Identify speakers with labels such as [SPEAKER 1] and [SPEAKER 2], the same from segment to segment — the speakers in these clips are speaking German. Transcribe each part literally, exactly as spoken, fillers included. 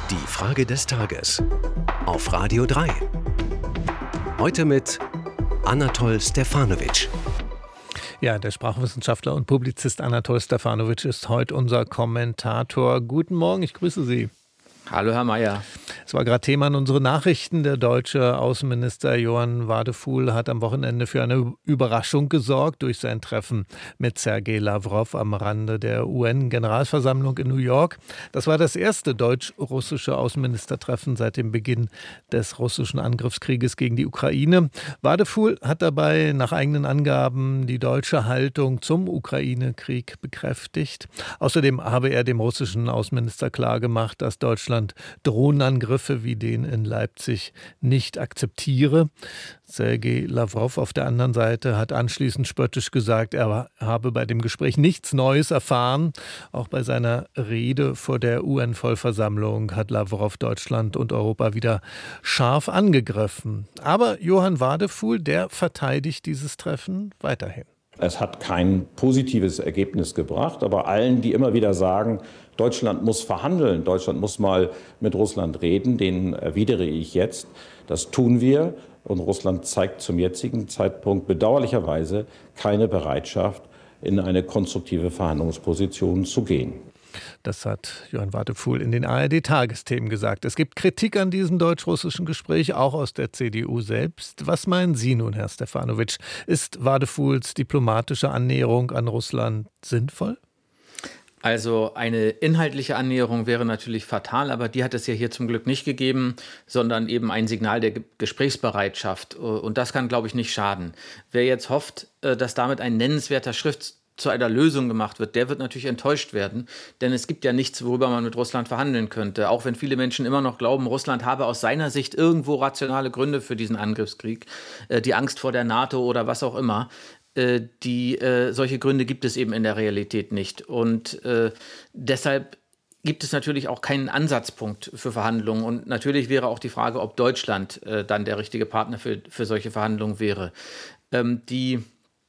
[SPEAKER 1] Die Frage des Tages auf Radio drei. Heute mit Anatol Stefanovic.
[SPEAKER 2] Ja, der Sprachwissenschaftler und Publizist Anatol Stefanovic ist heute unser Kommentator. Guten Morgen, ich grüße Sie.
[SPEAKER 3] Hallo, Herr Mayer.
[SPEAKER 2] Es war gerade Thema in unseren Nachrichten. Der deutsche Außenminister Johann Wadephul hat am Wochenende für eine Überraschung gesorgt durch sein Treffen mit Sergei Lawrow am Rande der U N-Generalversammlung in New York. Das war das erste deutsch-russische Außenministertreffen seit dem Beginn des russischen Angriffskrieges gegen die Ukraine. Wadephul hat dabei nach eigenen Angaben die deutsche Haltung zum Ukraine-Krieg bekräftigt. Außerdem habe er dem russischen Außenminister klargemacht, dass Deutschland Drohnenangriffe wie den in Leipzig nicht akzeptiere. Sergei Lawrow auf der anderen Seite hat anschließend spöttisch gesagt, er habe bei dem Gespräch nichts Neues erfahren. Auch bei seiner Rede vor der U N-Vollversammlung hat Lawrow Deutschland und Europa wieder scharf angegriffen. Aber Johann Wadephul, der verteidigt dieses Treffen weiterhin.
[SPEAKER 4] Es hat kein positives Ergebnis gebracht, aber allen, die immer wieder sagen, Deutschland muss verhandeln, Deutschland muss mal mit Russland reden, denen erwidere ich jetzt, das tun wir. Und Russland zeigt zum jetzigen Zeitpunkt bedauerlicherweise keine Bereitschaft, in eine konstruktive Verhandlungsposition zu gehen.
[SPEAKER 2] Das hat Johann Wadephul in den A R D-Tagesthemen gesagt. Es gibt Kritik an diesem deutsch-russischen Gespräch, auch aus der C D U selbst. Was meinen Sie nun, Herr Stefanovic? Ist Wadephuls diplomatische Annäherung an Russland sinnvoll?
[SPEAKER 3] Also eine inhaltliche Annäherung wäre natürlich fatal, aber die hat es ja hier zum Glück nicht gegeben, sondern eben ein Signal der Gesprächsbereitschaft. Und das kann, glaube ich, nicht schaden. Wer jetzt hofft, dass damit ein nennenswerter Schritt zu einer Lösung gemacht wird, der wird natürlich enttäuscht werden, denn es gibt ja nichts, worüber man mit Russland verhandeln könnte, auch wenn viele Menschen immer noch glauben, Russland habe aus seiner Sicht irgendwo rationale Gründe für diesen Angriffskrieg, äh, die Angst vor der NATO oder was auch immer. Äh, die, äh, solche Gründe gibt es eben in der Realität nicht und äh, deshalb gibt es natürlich auch keinen Ansatzpunkt für Verhandlungen und natürlich wäre auch die Frage, ob Deutschland äh, dann der richtige Partner für, für solche Verhandlungen wäre. Ähm, die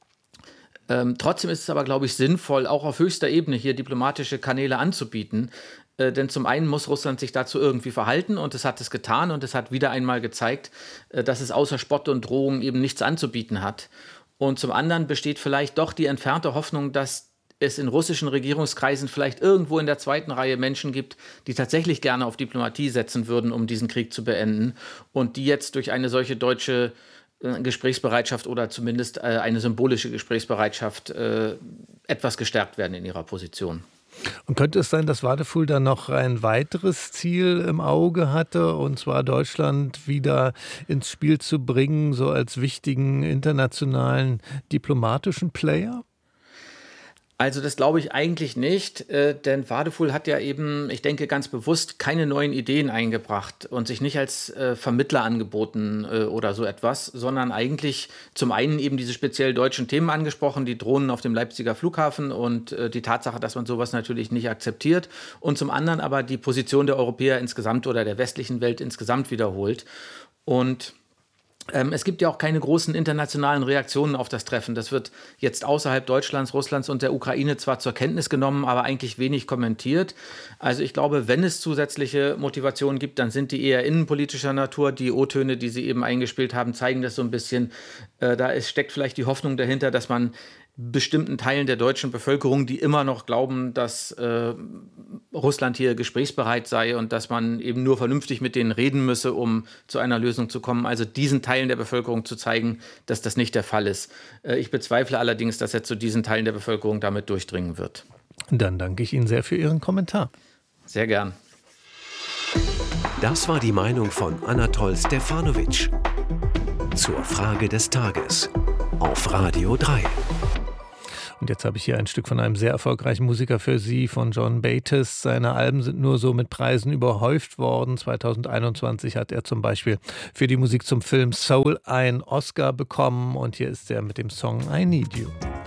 [SPEAKER 3] Ähm, trotzdem ist es aber, glaube ich, sinnvoll, auch auf höchster Ebene hier diplomatische Kanäle anzubieten. Äh, denn zum einen muss Russland sich dazu irgendwie verhalten und es hat es getan und es hat wieder einmal gezeigt, äh, dass es außer Spott und Drohung eben nichts anzubieten hat. Und zum anderen besteht vielleicht doch die entfernte Hoffnung, dass es in russischen Regierungskreisen vielleicht irgendwo in der zweiten Reihe Menschen gibt, die tatsächlich gerne auf Diplomatie setzen würden, um diesen Krieg zu beenden und die jetzt durch eine solche deutsche Gesprächsbereitschaft oder zumindest äh, eine symbolische Gesprächsbereitschaft äh, etwas gestärkt werden in ihrer Position.
[SPEAKER 2] Und könnte es sein, dass Wadephul dann noch ein weiteres Ziel im Auge hatte, und zwar Deutschland wieder ins Spiel zu bringen, so als wichtigen internationalen diplomatischen Player?
[SPEAKER 3] Also das glaube ich eigentlich nicht, äh, denn Wadephul hat ja eben, ich denke ganz bewusst, keine neuen Ideen eingebracht und sich nicht als äh, Vermittler angeboten äh, oder so etwas, sondern eigentlich zum einen eben diese speziell deutschen Themen angesprochen, die Drohnen auf dem Leipziger Flughafen und äh, die Tatsache, dass man sowas natürlich nicht akzeptiert und zum anderen aber die Position der Europäer insgesamt oder der westlichen Welt insgesamt wiederholt. Und Ähm, es gibt ja auch keine großen internationalen Reaktionen auf das Treffen. Das wird jetzt außerhalb Deutschlands, Russlands und der Ukraine zwar zur Kenntnis genommen, aber eigentlich wenig kommentiert. Also ich glaube, wenn es zusätzliche Motivationen gibt, dann sind die eher innenpolitischer Natur. Die O-Töne, die Sie eben eingespielt haben, zeigen das so ein bisschen. Äh, da ist, steckt vielleicht die Hoffnung dahinter, dass man bestimmten Teilen der deutschen Bevölkerung, die immer noch glauben, dass äh, Russland hier gesprächsbereit sei und dass man eben nur vernünftig mit denen reden müsse, um zu einer Lösung zu kommen. Also diesen Teilen der Bevölkerung zu zeigen, dass das nicht der Fall ist. Äh, ich bezweifle allerdings, dass er zu diesen Teilen der Bevölkerung damit durchdringen wird.
[SPEAKER 2] Dann danke ich Ihnen sehr für Ihren Kommentar.
[SPEAKER 3] Sehr gern.
[SPEAKER 1] Das war die Meinung von Anatol Stefanovic zur Frage des Tages auf Radio drei.
[SPEAKER 2] Und jetzt habe ich hier ein Stück von einem sehr erfolgreichen Musiker für Sie, von John Bates. Seine Alben sind nur so mit Preisen überhäuft worden. zweitausendeinundzwanzig hat er zum Beispiel für die Musik zum Film Soul einen Oscar bekommen. Und hier ist er mit dem Song I Need You.